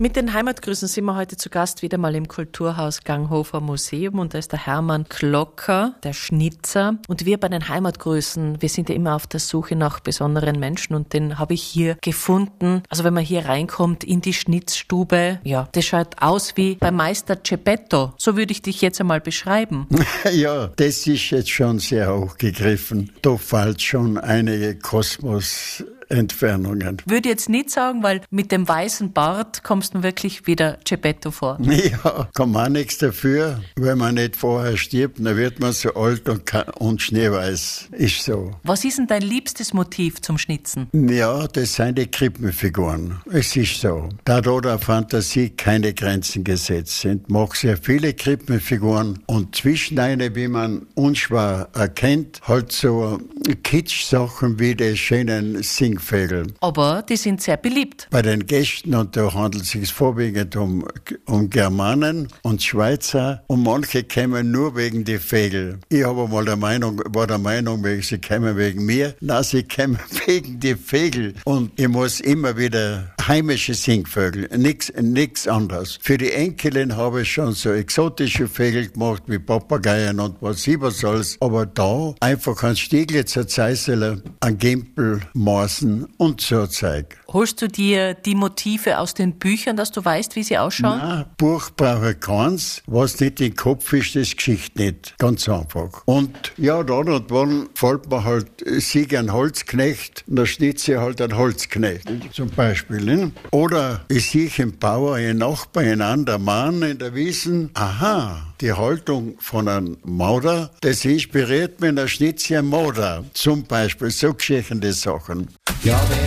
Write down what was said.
Mit den Heimatgrüßen sind wir heute zu Gast wieder mal im Kulturhaus Ganghofer Museum und da ist der Hermann Glocker, der Schnitzer. Und wir bei den Heimatgrüßen, wir sind ja immer auf der Suche nach besonderen Menschen und den habe ich hier gefunden. Also wenn man hier reinkommt in die Schnitzstube, ja, das schaut aus wie beim Meister Geppetto. So würde ich dich jetzt einmal beschreiben. Ja, das ist jetzt schon sehr hochgegriffen. Da fällt schon einige Kosmos-Entfernungen. Würde jetzt nicht sagen, weil mit dem weißen Bart kommst du wirklich wieder Geppetto vor. Ja, kann man auch nichts dafür. Wenn man nicht vorher stirbt, dann wird man so alt und schneeweiß. Ist so. Was ist denn dein liebstes Motiv zum Schnitzen? Ja, das sind die Krippenfiguren. Es ist so. Da der Fantasie keine Grenzen gesetzt sind, mache sehr viele Krippenfiguren und zwischen eine, wie man unschwer erkennt, halt so Kitsch-Sachen wie die schönen Singvögel. Aber die sind sehr beliebt. Bei den Gästen, und da handelt es sich vorwiegend um Germanen und Schweizer, und manche kämen nur wegen die Vögel. Ich war der Meinung, sie kämen wegen mir. Nein, sie kämen wegen die Vögel. Und ich muss immer wieder heimische Singvögel, nix anderes. Für die Enkelin habe ich schon so exotische Vögel gemacht, wie Papageien und was alles. Aber da einfach ein Stieglitzer Zeisseler, ein Gimpel, Morsen und so Zeug. Holst du dir die Motive aus den Büchern, dass du weißt, wie sie ausschauen? Nein, Buch brauche ich keins. Was nicht im Kopf ist, das Geschichte nicht. Ganz einfach. Und ja, dann und wann fällt mir halt, sieg ein Holzknecht, und da schnitze ich halt einen Holzknecht, zum Beispiel. Ne? Oder ich sehe im Bauer einen Nachbar, einen anderen Mann in der Wiesen. Aha, die Haltung von einem Maurer, das inspiriert mich, da schnitze ich einen Maurer. Zum Beispiel, so geschichtende Sachen. Ja,